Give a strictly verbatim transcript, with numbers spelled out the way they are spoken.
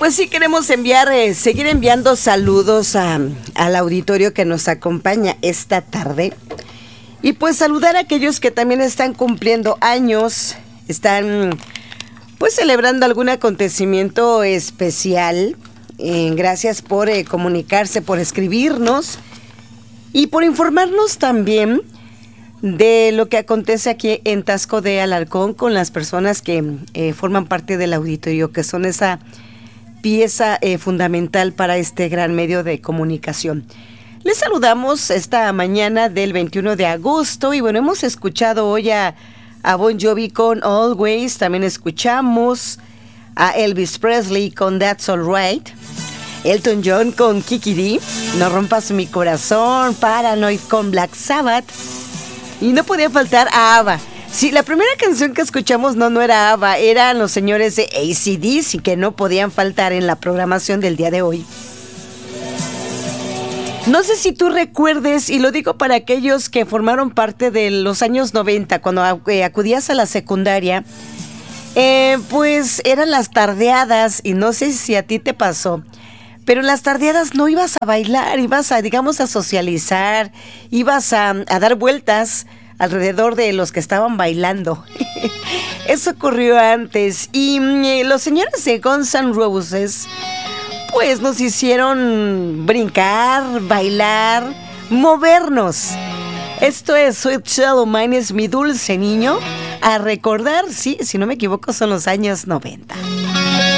pues sí queremos enviar, eh, seguir enviando saludos a, al auditorio que nos acompaña esta tarde. Y pues saludar a aquellos que también están cumpliendo años, están pues celebrando algún acontecimiento especial. Eh, gracias por eh, comunicarse, por escribirnos y por informarnos también de lo que acontece aquí en Taxco de Alarcón con las personas que eh, forman parte del auditorio, que son esa pieza eh, fundamental para este gran medio de comunicación. Les saludamos esta mañana del veintiuno de agosto y bueno, hemos escuchado hoy a, a Bon Jovi con Always, también escuchamos a Elvis Presley con That's Alright, Elton John con Kiki D, No Rompas Mi Corazón, Paranoid con Black Sabbath y no podía faltar a ABBA. Sí, la primera canción que escuchamos no, no era ABBA, eran los señores de A C D C que no podían faltar en la programación del día de hoy. No sé si tú recuerdes, y lo digo para aquellos que formaron parte de los años noventa, cuando acudías a la secundaria, eh, pues eran las tardeadas, y no sé si a ti te pasó, pero en las tardeadas no ibas a bailar, ibas a, digamos, a socializar, ibas a, a dar vueltas alrededor de los que estaban bailando. Eso ocurrió antes, y eh, los señores de Guns N' Roses pues nos hicieron brincar, bailar, movernos. Esto es Sweet Child O' Mine, es mi dulce niño. A recordar, sí, si no me equivoco, son los años noventa.